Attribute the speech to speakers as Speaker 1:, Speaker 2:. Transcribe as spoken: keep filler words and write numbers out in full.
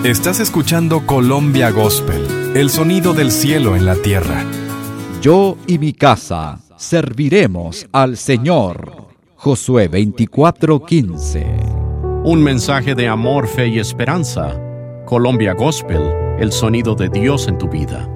Speaker 1: Estás escuchando Colombia Gospel, el sonido del cielo en la tierra.
Speaker 2: Yo y mi casa serviremos al Señor. Josué veinticuatro quince.
Speaker 3: Un mensaje de amor, fe y esperanza. Colombia Gospel, el sonido de Dios en tu vida.